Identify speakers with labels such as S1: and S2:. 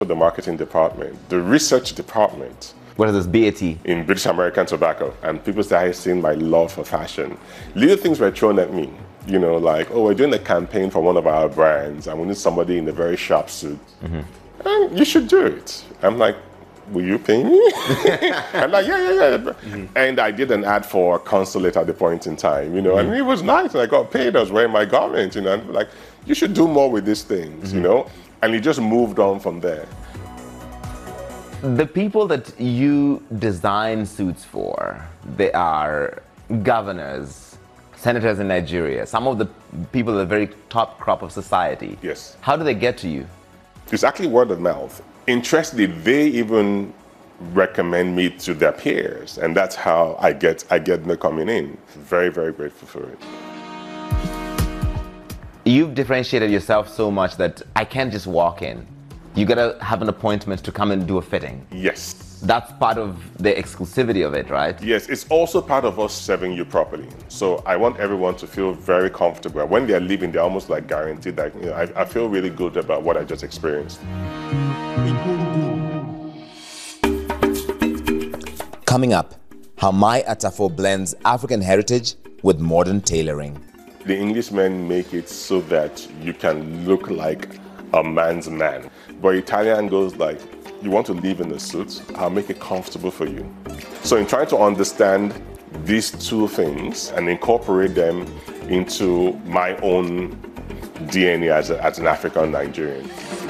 S1: the marketing department, the research department.
S2: What is this, BAT?
S1: In British American Tobacco. And people started seeing my love for fashion. Little things were thrown at me, you know, like, oh, we're doing a campaign for one of our brands and we need somebody in a very sharp suit. And you should do it. I'm like, will you pay me? I'm like, yeah. And I did an ad for Consulate at the point in time, you know, and it was nice. I got paid. I was wearing my garment, you know, and like, you should do more with these things, you know? And it just moved on from there.
S2: The people that you design suits for, they are governors, senators in Nigeria, some of the people at the very top crop of society.
S1: Yes.
S2: How do they get to you?
S1: It's actually word of mouth. Interestingly, they even recommend me to their peers, and that's how I get them coming in. Very, very grateful for it.
S2: You've differentiated yourself so much that I can't just walk in. You gotta have an appointment to come and do a fitting.
S1: Yes.
S2: That's part of the exclusivity of it, right?
S1: Yes, it's also part of us serving you properly. So I want everyone to feel very comfortable. When they're leaving, they're almost like guaranteed that, you know, I feel really good about what I just experienced.
S3: Coming up, how My Atafo blends African heritage with modern tailoring.
S1: The Englishmen make it so that you can look like a man's man. But Italian goes like, you want to live in a suit, I'll make it comfortable for you. So in trying to understand these two things and incorporate them into my own DNA as an African Nigerian.